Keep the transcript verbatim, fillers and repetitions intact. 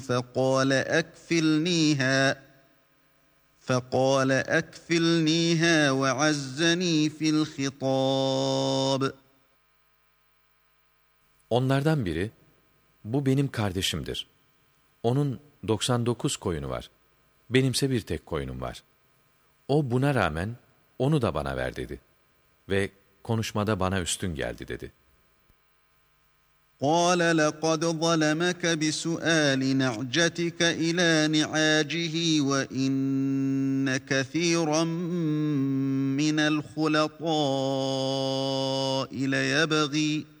فقال أكفلنيها فقال أكفلنيها وعزني في الخطاب. Onlardan biri, bu benim kardeşimdir. Onun doksan dokuz koyunu var. Benimse bir tek koyunum var. O buna rağmen onu da bana ver dedi. Ve konuşmada bana üstün geldi dedi. قال لقد ظلمك بسؤال نعجتك إلى نعاجه وإن كثيرا من الخلطاء ليبغي